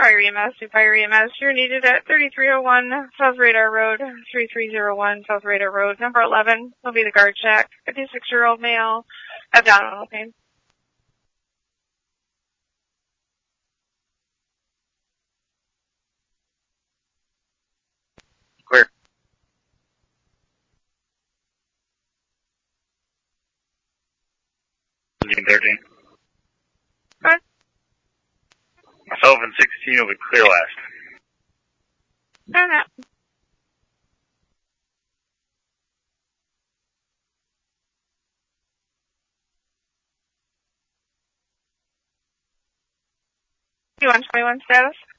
Fire EMS to Fire EMS. You're needed at 3301 South Radar Road, 3301 South Radar Road, number 11 will be the guard shack. 56-year-old male, abdominal pain. Clear. Engine 13. Good. Myself and 16 will be clear last. Done that. You want 21 status?